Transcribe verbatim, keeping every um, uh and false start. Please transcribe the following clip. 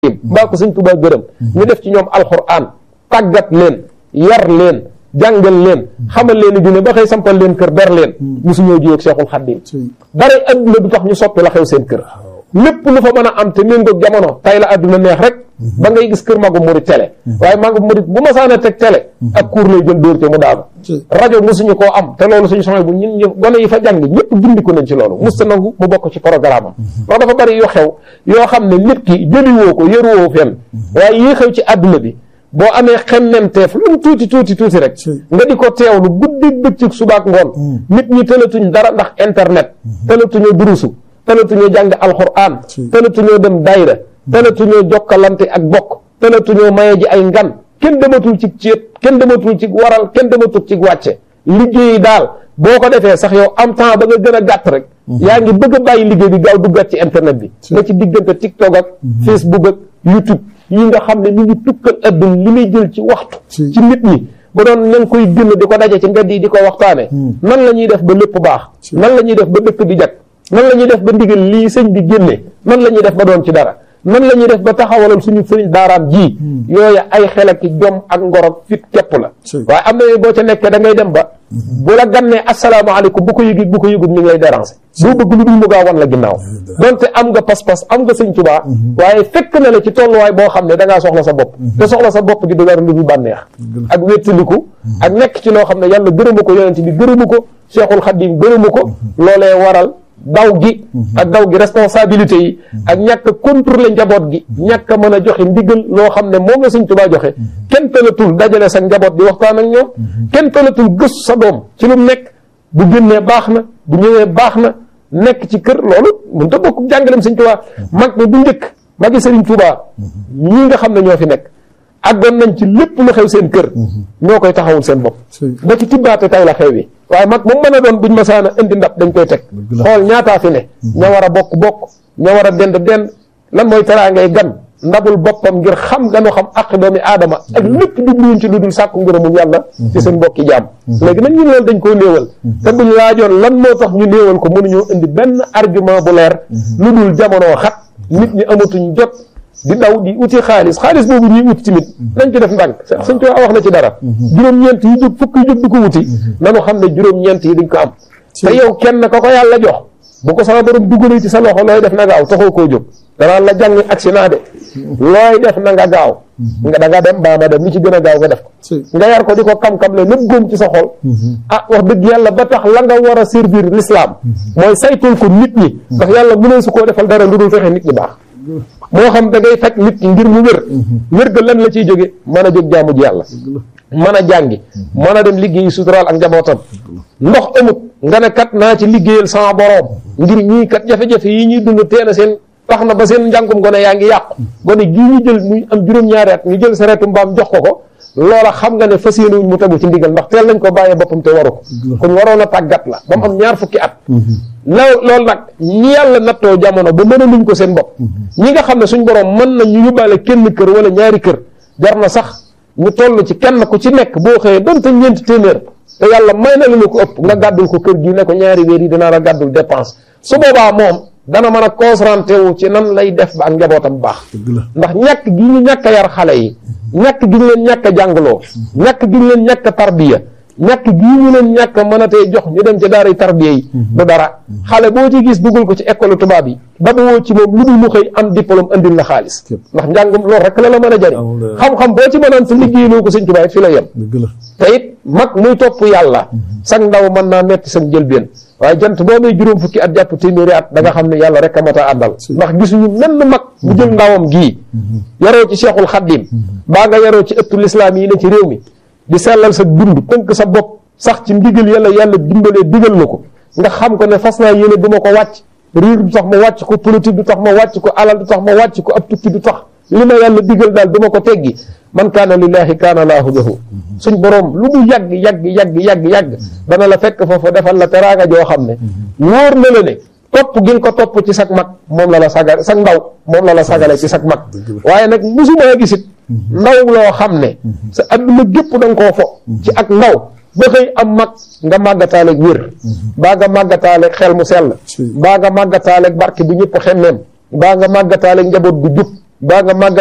mbaa ko sëñ Tuubaa gërëm ñu def ci ñoom alxuraan tàggat leen yar leen jàngal leen xamal leen i dina ba xëy sampal leen kër ber leen mosuñoo jiw ak Seexul Xadiim dara adduna du tax ñu soppi la xew seen kër lépp lu fa mën a am te méngoog jamono tay la adduna neex rek ba ngay gis kër magu murit télé waaye magu murit bu ma saana teg télé ak kuur lay jël dóor te mu daanu rajo mosuñu koo am te loolu suñu soxla bu ñun ñu gone yi fa jàng ñëpp gindiku nañ ci loolu musta nangu mu bokk ci programme am ndax dafa bari yoo xew yoo xam ne nit ki jëliwoo ko yëruwoo fenn waaye yi xew ci adduna bi boo amee xemmemteef lu mu tuuti tuuti tuuti rek nga di ko teewlu guddi bëccëg subaak ngoon nit ñi tëlatuñ dara ndax internet tëlatuñoo durusu tëlatuñoo jàng alxuraan tëlatuñoo dem dayra tëlatuñoo jokkalante ak bokk tëlatuñoo maye ji ay ngan kenn dematul ci ceet kenn dematul ci waral kenn dematul ci wàcce liggéey daal boo ko defee sax yow am temps ba nga gën a gàtt rek yaa ngi bëgg a bàyyi liggéey bi gaaw duggaat ci internet bi nga ci diggante TikTok ak Facebook ak YouTube yi nga xam ne mi ngi tukkal adduna li muy jël ci waxtu ci nit ñi ba doon ña ngi koy gën di ko daje ci mbedd yi di ko waxtaane nan la ñuy def ba lépp baax nan la ñuy def ba dëkk bi jag nan la ñuy def ba ndigal lii sëñ bi génne nan la ñuy def ba doon ci dara nan la ñuy def ba taxawalal suñu sëriñ daaraam ji yooyu ay xel ak jom ak ngorog fit képp la waaye am na yooyu boo ca nekkee da ngay dem ba bu la gannee asalaamaaleykum bu ko yëgit bu ko yëgut mi ngi lay déranger doo bëgg lu dul mu gaaw wan la ginnaaw donte am nga pas-pas am nga sëñ Tuubaa waaye fekk na la ci tolluwaay boo xam ne da ngaa soxla sa bopp te soxla sa bopp gi du dara lu dul bànneex ak wéttaliku ak nekk ci loo xam ne yàlla gërëmu ko yonent bi gërëmu ko Seexul Xadiim gërëmu ko loolee waral daw gi ak daw gi responsabilité yi ak ñàkk a contrôler njaboot gi ñàkk a mën a joxe ndigal loo xam ne moom la sëñ Tuubaa joxe kenn tëlatul dajale sa njaboot di waxtaan ak ñoom kenn tëlatul gëstu sa doom ci lu nekk bu génnee baax na bu ñëwee baax na nekk ci kër loolu mun ta bokk jàngaleem sëñ Tuubaa mag mi bu njëkk magi sëriñ Tuubaa ñii nga xam ne ñoo fi nekk àggoon nañ ci lépp lu xew seen kër ñoo koy taxawul seen bopp ba ci tibbaate tay la xew wi waaye mag moom mën a doon buñ masaana indi ndab dañ koy teg xool ñaataa fi ne ña war a bokk bokk ña war a dend dend lan mooy taraa ngay gan ndabul boppam ngir xam ganu xam ak doomi aadama ak lépp jubluwuñ ci lu dul sàkku ngërëmul yàlla ci seen mbokki jaam léegi nag ñun loolu dañ koo néewal te buñ laajoon lan moo tax ñu néewal ko mënuñoo indi benn argument bu leer lu dul jamonoo xat nit ñi amatuñ jot di daw di uti xaalis xaalis boobu ñuy uti tamit nañ ci def ndànk sëñ Tuubaa wax na ci dara juróom-ñeent yi jóg fukk yi jóg di ko wuti nanu xam ne juróom-ñeent yi duñ ko am te yow kenn ka ko yàlla jox bu ko sama borom dugalee ci sa loxo looy def na gaaw taxoo koo jóg danaan la jàng accident de looy def na nga gaaw nga da nga dem baa ma dem li ci gën a gaaw nga def ko nga yar ko di ko kam-kam le lépp góom ci sa xol ah wax dëgg yàlla ba tax la nga war a servir l'islam mooy saytul ko nit ñi ndax yàlla mënee su koo defal dara lu dul fexe nit ñi baax moo xam da ngay faj nit ki ngir mu wér wér ga lan la ciy jóge mën a jóg jaamu ji yàlla mën a jàngi mën a dem liggéeyi suturaal ak njabootam ndox amut nga ne kat naa ci liggéeyal sama boroom ngir ñii kat jafe-jafe yi ñuy dund teel a seen tax na ba seen njàngum gone yaa ngi yàqu gone gii ñu jël muy am juróom-ñaari at ñu jël sareetu mbaam jox ko ko loola xam nga ne fas yéenewuñ mu tegu ci ndigal ndax teel nañ ko bàyyee boppam te waru ko kon waroon a tàggat la ba mu am ñaar fukki at lool loolu nag ñi yàlla nattoo jamono ba mën a luñ ko seen bopp ñi nga xam ne suñ borom mën na ñu yóbbaale kenn kër wala ñaari kër jar na sax ñu toll ci kenn ku ci nekk boo xëyee donte ñeenti téeméer te yàlla may na lu ko ëpp nga gàddul ko kër gi ne ko ñaari weer yi dinaa la gàddul dépense su boobaa moom dana mën a concentré wu ci nan lay def ba ak njabootam baax ndax ñàkk gi ñu ñàkk a yar xale yi ñàkk gi ñu leen ñàkk a jàngaloo ñàkk gi ñu leen ñàkk a tarbiya ñàkk gii ñu leen ñàkk a mën a tey jox ñu dem ci daaray tarbiya yi du dara xale boo ci gis dugal ko ci école tubaab yi ba ba woo ci moom lu dul mu xëy am diplôme andil la xaalis ndax njàngum loolu rek la la mën a jariñ xam-xam boo ci mënaan te liggéeyloo ko sëñ tubaab fi la yem te it mag muy topp yàlla sag ndaw mën naa metti sag njëlbeen waaye jant boo may juróom fukki at jàpp téeméeri at da nga xam ne yàlla rek a mat a àndal ndax gisuñu menn mag mu jël ndawam gii yaroo ci Seexul Xadiim baa nga yaroo ci ëttu lislaam yi ne ci réew mi di sellal sa dund tënk sa bopp sax ci ndigal yàlla yàlla dimbalee digal na ko nga xam ko ne fas naa yéene du ma ko wàcc riir du tax ma wàcc ko politique du tax ma wàcc ko alal du tax ma wàcc ko ab tukki du tax li ma yàlla digal daal du ma ko teggi man kaana lillaahi kaana laahu lahu suñ boroom lu mu yàgg yàgg yàgg yàgg yàgg dana la fekk foofu defal la teraanga joo xam ne wóor na la ne topp gi nga ko topp ci sag mag moom la la sagale sag ndaw moom la la sagale ci sag mag waaye nag musuma gisit ndaw loo xam ne sa adduna gépp da nga koo fo ci ak ndaw ba xëy am mag nga màggataaleeg wér baa nga màggataaleeg xel mu sell baa nga màggataaleeg barke bu ñëpp xemmeem baa nga màggataaleeg njaboot gu jub mbaa nga màggat